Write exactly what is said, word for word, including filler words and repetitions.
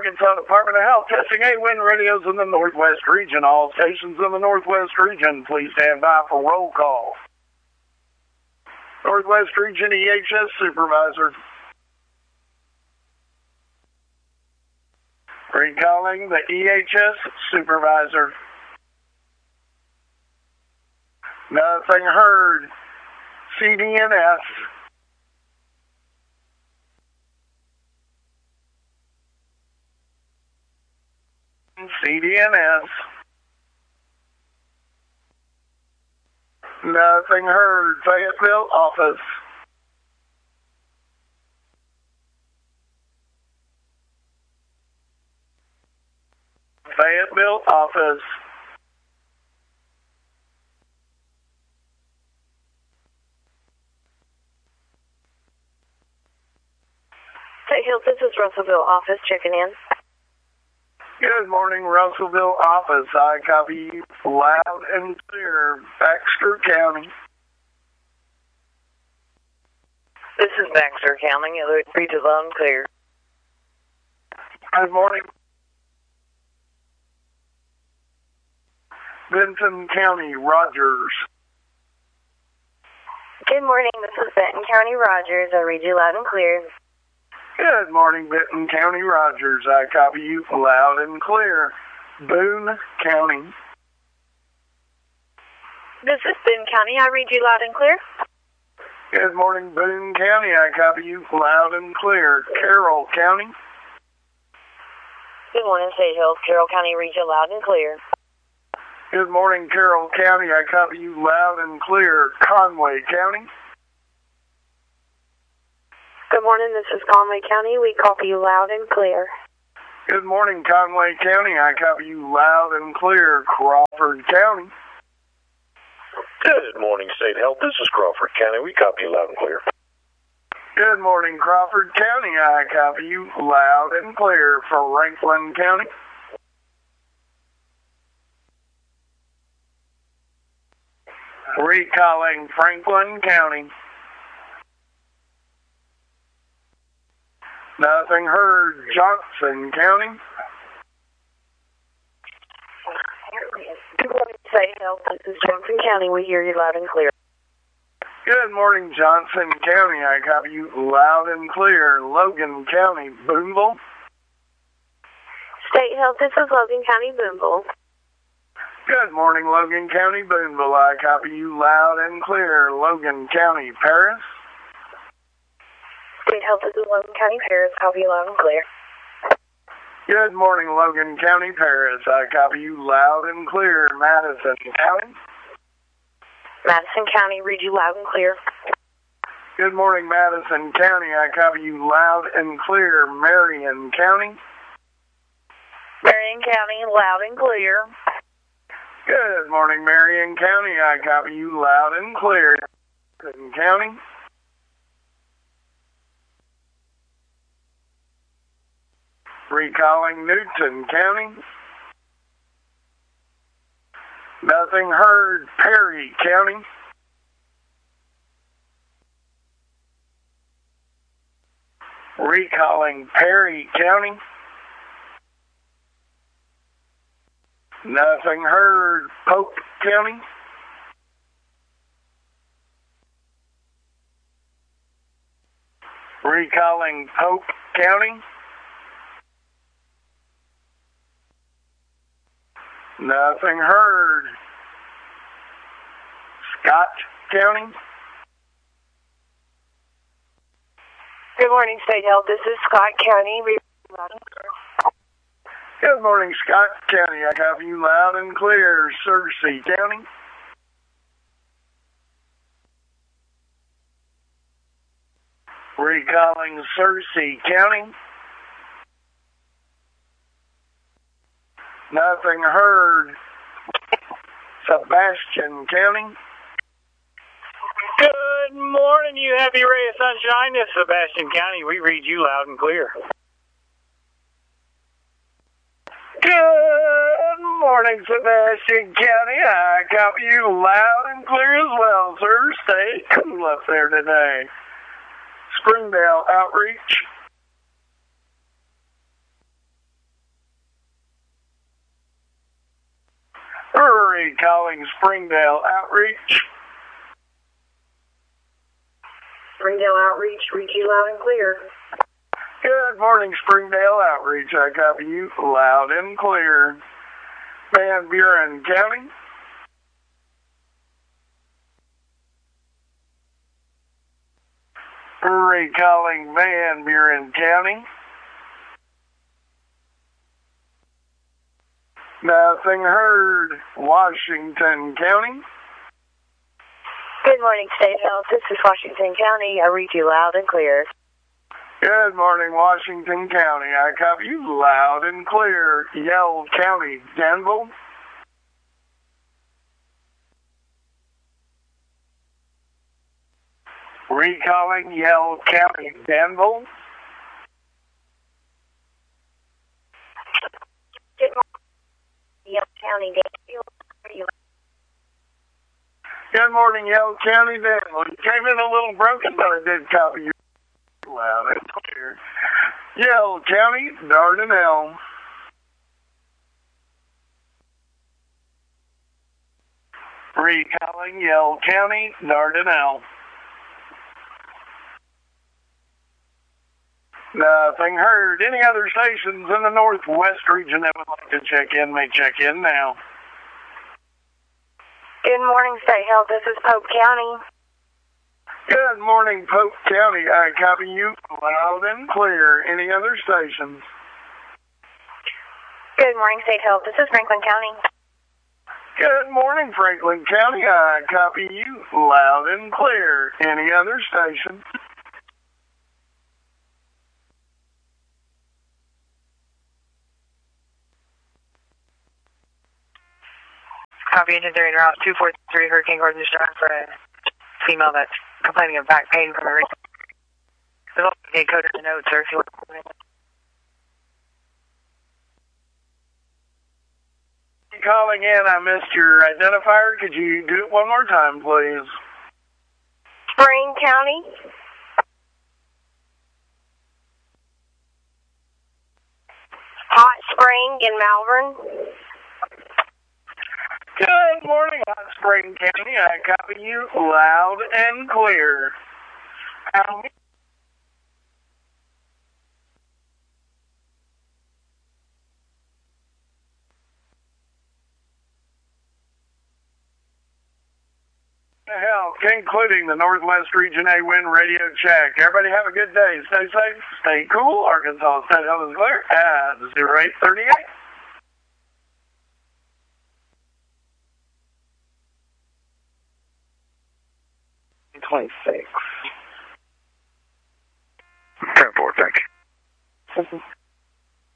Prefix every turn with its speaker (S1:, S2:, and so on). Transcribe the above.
S1: Arkansas Department of Health testing eight wind radios in the Northwest region. All stations in the Northwest region, please stand by for roll call. Northwest region E H S supervisor. Recalling the E H S supervisor. Nothing heard. C D N S. C D N S. Nothing heard. Fayetteville office. Fayetteville office.
S2: Fayette Hill, this is Russellville office checking in.
S1: Good morning, Russellville office. I copy you loud and clear. Baxter County.
S2: This is Baxter County. It reads loud and clear.
S1: Good morning. Benton County, Rogers.
S2: Good morning. This is Benton County, Rogers. I read you loud and clear.
S1: Good morning, Benton County, Rogers. I copy you loud and clear. Boone County.
S2: This is Boone County. I read you loud and clear.
S1: Good morning, Boone County. I copy you loud and clear. Carroll County.
S2: Good morning, Fayette Hill. Carroll County, read you loud and clear.
S1: Good morning, Carroll County. I copy you loud and clear. Conway County.
S2: Good morning, this is Conway County. We copy you loud and clear.
S1: Good morning, Conway County. I copy you loud and clear. Crawford County.
S3: Good morning, State Health. This is Crawford County. We copy you loud and clear.
S1: Good morning, Crawford County. I copy you loud and clear. Franklin County. Recalling Franklin County. Nothing heard. Johnson County.
S2: Good morning, Fayette Hill. This is Johnson County. We hear you loud and clear.
S1: Good morning, Johnson County. I copy you loud and clear. Logan County, Boonville.
S2: State Health, this is Logan County, Boonville.
S1: Good morning, Logan County, Boonville. I copy you loud and clear. Logan County, Paris.
S2: State Health, this is Logan County, Paris. Copy you loud and clear.
S1: Good morning, Logan County, Paris. I copy you loud and clear. Madison County.
S2: Madison County, read you loud and clear.
S1: Good morning, Madison County. I copy you loud and clear. Marion County.
S2: Marion County, loud and clear.
S1: Good morning, Marion County. I copy you loud and clear. Newton County. Recalling Newton County. Nothing heard. Perry County. Recalling Perry County. Nothing heard. Polk County. Recalling Polk County. Nothing heard. Scott County.
S2: Good morning, State Health. This is Scott County.
S1: Good morning, Scott County. I have you loud and clear. Searcy County. Recalling Searcy County. Nothing heard. Sebastian County.
S4: Good morning, you happy ray of sunshine. This is Sebastian County. We read you loud and clear.
S1: Good morning, Sebastian County. I got you loud and clear as well, sir. Stay cool up there today. Springdale Outreach. Recalling Springdale Outreach.
S2: Springdale Outreach, read you loud and clear.
S1: Good morning, Springdale Outreach. I copy you loud and clear. Van Buren County. Recalling Van Buren County. Nothing heard. Washington County.
S2: Good morning, State Health. This is Washington County. I read you loud and clear.
S1: Good morning, Washington County. I copy you loud and clear. Yell County, Danville. Recalling Yell County, Danville.
S2: Good morning, Yell County, Danville.
S1: Good morning, Yell County, Danville. You came in a little broken, but I did copy you loud and clear. Yell County, Dardanelle. Recalling Yell County, Dardanelle. Nothing heard. Any other stations in the northwest region that would like to check in may check in now.
S2: Good morning, State Health. This is Pope County.
S1: Good morning, Pope County. I copy you loud and clear. Any other stations?
S2: Good morning, State Health. This is Franklin County.
S1: Good morning, Franklin County. I copy you loud and clear. Any other stations?
S5: Copy engine three route two four three Hurricane Gordon Drive for a female that's complaining of back pain from a recent. There's also a code in the notes, sir, if you want to.
S1: Calling in, I missed your identifier. Could you do it one more time, please?
S2: Spring County. Hot Spring in Malvern.
S1: Good morning, Hot Spring County. I copy you loud and clear. How hell, including the Northwest Region A Wind Radio Check. Everybody have a good day. Stay safe, stay cool. Arkansas State Health is clear at zero eight thirty-eight.
S3: twenty-six. ten four, thank you.